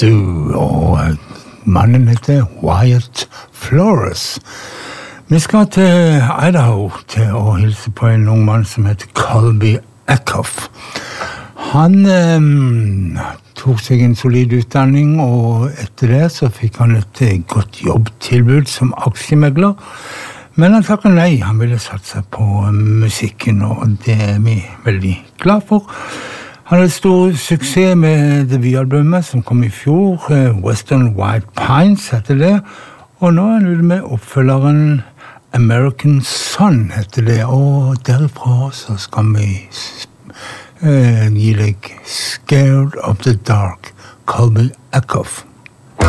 du, og mannen heter Wyatt Flores. Vi skal til Idaho til å hilse på en ung mann som heter Colby Eckhoff. Han tok seg en solid utdanning, og etter det så fikk han et godt jobbtilbud som aksjemegler. Men han takket nei, han ville satse på musikken, og det vi veldig glad for. Han hadde stor suksess med debutalbumet som kom i fjor, Western White Pines heter det, og nå han ute med oppfølgeren American Sun heter det, og derfra så skal vi gi deg Scared of the Dark, Colby Eckhoff.